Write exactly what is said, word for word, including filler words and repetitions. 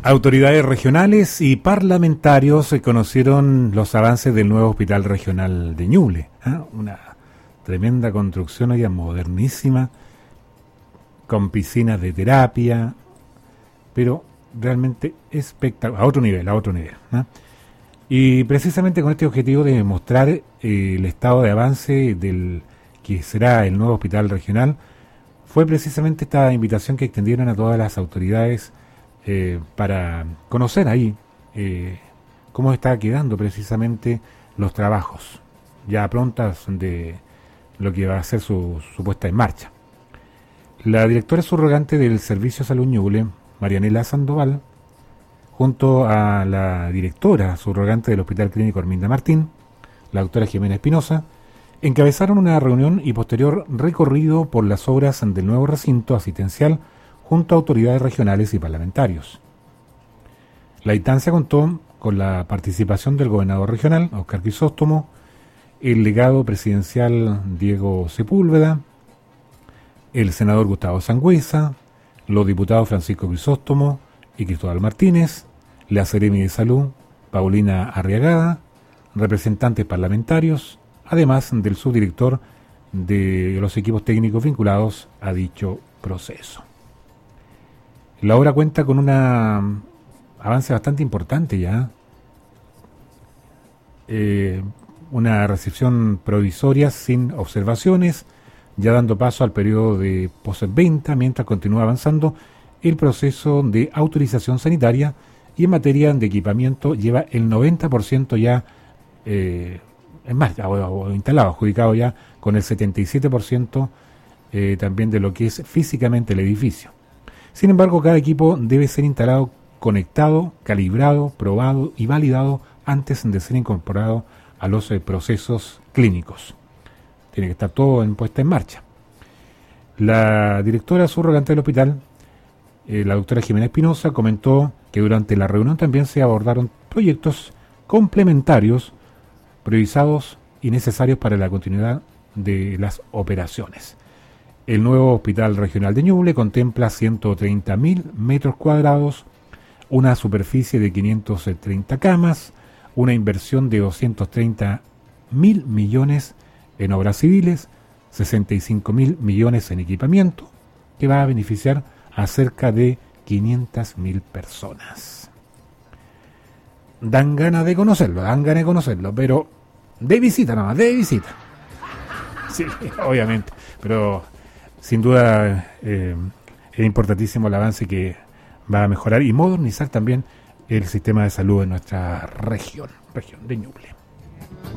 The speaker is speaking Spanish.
Autoridades regionales y parlamentarios se conocieron los avances del nuevo hospital regional de Ñuble. ¿eh? Una tremenda construcción hoy modernísima, con piscinas de terapia, pero realmente espectacular, a otro nivel, a otro nivel. ¿eh? Y precisamente con este objetivo de mostrar eh, el estado de avance del que será el nuevo hospital regional, fue precisamente esta invitación que extendieron a todas las autoridades Eh, para conocer ahí eh, cómo está quedando precisamente los trabajos ya prontas de lo que va a ser su, su puesta en marcha. La directora subrogante del Servicio de Salud Ñuble, Marianela Sandoval, junto a la directora subrogante del Hospital Clínico Arminda Martín, la doctora Jimena Espinosa, encabezaron una reunión y posterior recorrido por las obras del nuevo recinto asistencial junto a autoridades regionales y parlamentarios. La instancia contó con la participación del gobernador regional, Óscar Crisóstomo, el legado presidencial Diego Sepúlveda, el senador Gustavo Sangüesa, los diputados Francisco Crisóstomo y Cristóbal Martínez, la Seremi de Salud, Paulina Arriagada, representantes parlamentarios, además del subdirector de los equipos técnicos vinculados a dicho proceso. La obra cuenta con un avance bastante importante ya. Eh, una recepción provisoria sin observaciones, ya dando paso al periodo de postventa, mientras continúa avanzando el proceso de autorización sanitaria y en materia de equipamiento lleva el noventa por ciento ya eh, en marcha, o, o instalado, adjudicado ya, con el setenta y siete por ciento eh, también de lo que es físicamente el edificio. Sin embargo, cada equipo debe ser instalado, conectado, calibrado, probado y validado antes de ser incorporado a los eh, procesos clínicos. Tiene que estar todo en puesta en marcha. La directora subrogante del hospital, eh, la doctora Jimena Espinosa, comentó que durante la reunión también se abordaron proyectos complementarios, priorizados y necesarios para la continuidad de las operaciones. El nuevo Hospital Regional de Ñuble contempla ciento treinta mil metros cuadrados, una superficie de quinientas treinta camas, una inversión de doscientos treinta mil millones en obras civiles, sesenta y cinco mil millones en equipamiento, que va a beneficiar a cerca de quinientas mil personas. Dan ganas de conocerlo, dan ganas de conocerlo, pero de visita nada más, de visita. Sí, obviamente, pero sin duda eh, es importantísimo el avance que va a mejorar y modernizar también el sistema de salud en nuestra región, región de Ñuble.